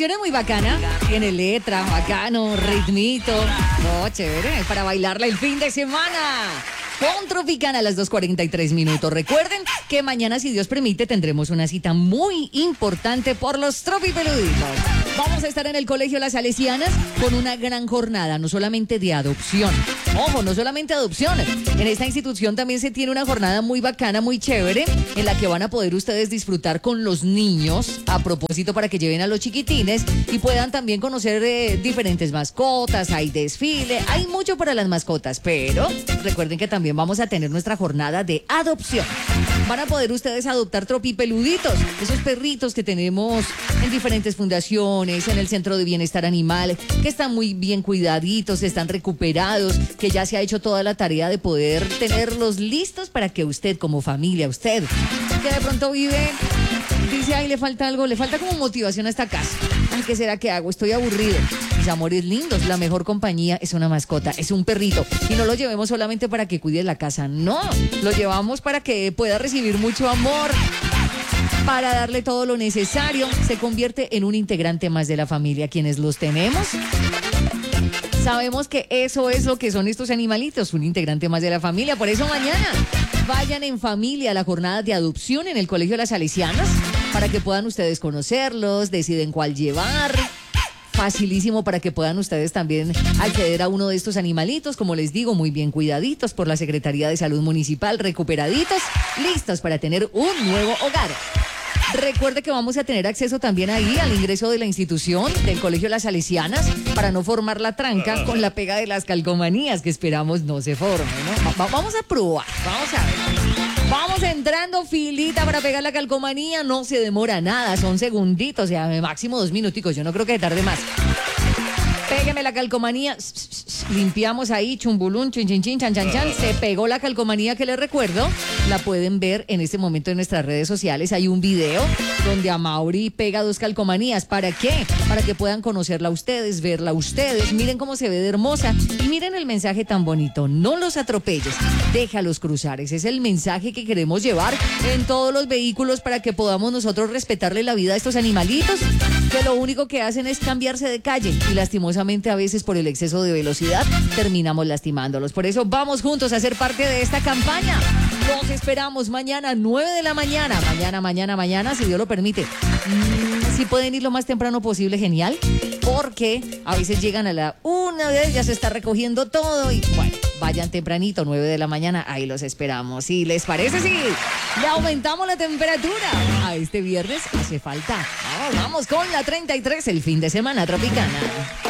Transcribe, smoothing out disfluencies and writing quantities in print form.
canción es muy bacana. Tiene letra, bacano, ritmito. Oh, chévere, para bailarla el fin de semana. Con Tropicana a las 2:43. Recuerden que mañana, si Dios permite, tendremos una cita muy importante por los tropipeluditos. Vamos a estar en el Colegio Las Salesianas con una gran jornada, no solamente de adopción. Ojo, no solamente adopción. En esta institución también se tiene una jornada muy bacana, muy chévere, en la que van a poder ustedes disfrutar con los niños, a propósito para que lleven a los chiquitines y puedan también conocer diferentes mascotas, hay desfile, hay mucho para las mascotas, pero recuerden que también vamos a tener nuestra jornada de adopción. Van a poder ustedes adoptar tropipeluditos, esos perritos que tenemos en diferentes fundaciones, en el Centro de Bienestar Animal, que están muy bien cuidaditos, están recuperados, que ya se ha hecho toda la tarea de poder tenerlos listos para que usted como familia, usted que de pronto vive, dice, ay, le falta algo, le falta como motivación a esta casa. Ay, ¿qué será que hago? Estoy aburrido. Mis amores lindos, la mejor compañía es una mascota, es un perrito. Y no lo llevemos solamente para que cuide la casa, no. Lo llevamos para que pueda recibir mucho amor, para darle todo lo necesario. Se convierte en un integrante más de la familia. Quienes los tenemos, sabemos que eso es lo que son estos animalitos, un integrante más de la familia. Por eso mañana vayan en familia a la jornada de adopción en el Colegio Las Salesianas para que puedan ustedes conocerlos, deciden cuál llevar. Facilísimo para que puedan ustedes también acceder a uno de estos animalitos, como les digo, muy bien cuidaditos por la Secretaría de Salud Municipal, recuperaditos, listos para tener un nuevo hogar. Recuerde que vamos a tener acceso también ahí al ingreso de la institución del Colegio Las Salesianas para no formar la tranca con la pega de las calcomanías que esperamos no se forme, ¿no? Vamos a probar, vamos a ver. Vamos entrando, filita para pegar la calcomanía, no se demora nada, son segunditos, o sea, máximo 2 minuticos, yo no creo que tarde más. Pégueme la calcomanía, limpiamos ahí, chumbulún, chin, chin, chin, chan, chan, chan. Se pegó la calcomanía que les recuerdo. La pueden ver en este momento en nuestras redes sociales. Hay un video donde Amaury pega 2 calcomanías. ¿Para qué? Para que puedan conocerla ustedes, verla ustedes. Miren cómo se ve de hermosa. Y miren el mensaje tan bonito. No los atropelles, déjalos cruzar. Ese es el mensaje que queremos llevar en todos los vehículos para que podamos nosotros respetarle la vida a estos animalitos, que lo único que hacen es cambiarse de calle y lastimosamente a veces por el exceso de velocidad terminamos lastimándolos. Por eso vamos juntos a ser parte de esta campaña. Los esperamos mañana 9 de la mañana. Mañana, si Dios lo permite. Si pueden ir lo más temprano posible, genial. Porque a veces llegan a la 1 vez, ya se está recogiendo todo y bueno, vayan tempranito, 9 de la mañana, ahí los esperamos. ¿Sí les parece? Sí, le aumentamos la temperatura. A este viernes hace falta. Vamos con la 33, el fin de semana tropicana.